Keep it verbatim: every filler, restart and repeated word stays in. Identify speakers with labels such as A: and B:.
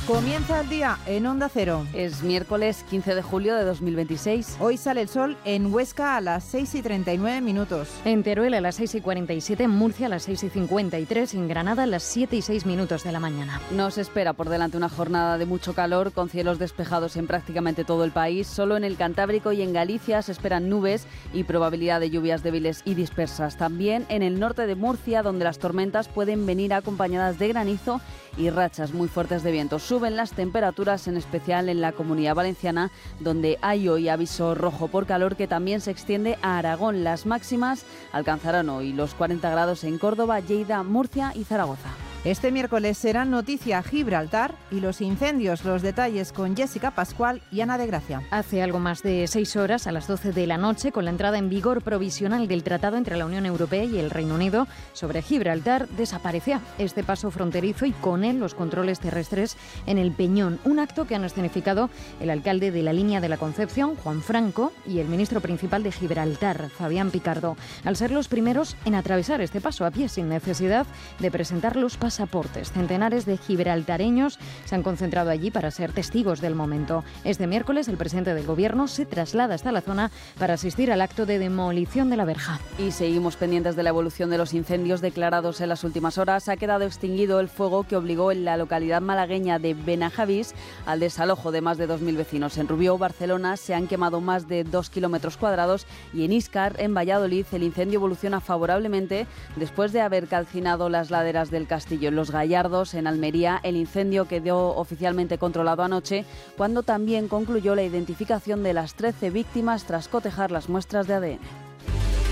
A: Comienza el día en Onda Cero.
B: Es miércoles quince de julio de dos mil veintiséis.
A: Hoy sale el sol en Huesca a las seis y treinta y nueve minutos.
C: En Teruel a las seis y cuarenta y siete, en Murcia a las seis y cincuenta y tres y en Granada a las siete y seis minutos de la mañana.
B: Nos espera por delante una jornada de mucho calor, con cielos despejados en prácticamente todo el país. Solo en el Cantábrico y en Galicia se esperan nubes y probabilidad de lluvias débiles y dispersas. También en el norte de Murcia, donde las tormentas pueden venir acompañadas de granizo y rachas muy fuertes de viento. Suben las temperaturas, en especial en la Comunidad Valenciana, donde hay hoy aviso rojo por calor que también se extiende a Aragón. Las máximas alcanzarán hoy los cuarenta grados en Córdoba, Lleida, Murcia y Zaragoza.
A: Este miércoles será noticia Gibraltar y los incendios. Los detalles con Jessica Pascual y Ana de Gracia.
C: Hace algo más de seis horas, a las doce de la noche, con la entrada en vigor provisional del tratado entre la Unión Europea y el Reino Unido sobre Gibraltar, desaparecía este paso fronterizo y con él los controles terrestres en el Peñón. Un acto que han escenificado el alcalde de la Línea de la Concepción, Juan Franco, y el ministro principal de Gibraltar, Fabián Picardo, al ser los primeros en atravesar este paso a pie sin necesidad de presentar los pasaportes. Centenares de gibraltareños se han concentrado allí para ser testigos del momento. Este miércoles el presidente del Gobierno se traslada hasta la zona para asistir al acto de demolición de la verja.
B: Y seguimos pendientes de la evolución de los incendios declarados en las últimas horas. Ha quedado extinguido el fuego que obligó en la localidad malagueña de Benajavís al desalojo de más de dos mil vecinos. En Rubió, Barcelona, se han quemado más de dos kilómetros cuadrados y en Íscar, en Valladolid, el incendio evoluciona favorablemente después de haber calcinado las laderas del castillo. En Los Gallardos, en Almería, el incendio quedó oficialmente controlado anoche, cuando también concluyó la identificación de las trece víctimas tras cotejar las muestras de A D N.